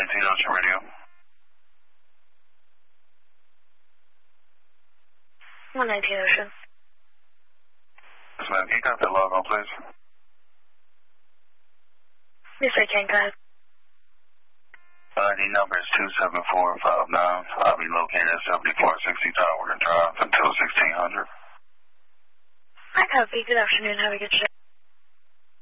119 Ocean Radio. 119 Ocean. Yes, ma'am. Can you got that log on, please? Yes, I can. Go ahead. The number is 27459. I'll be located at 7460 Tower Drive until 1600. Hi, copy. Good afternoon. Have a good day.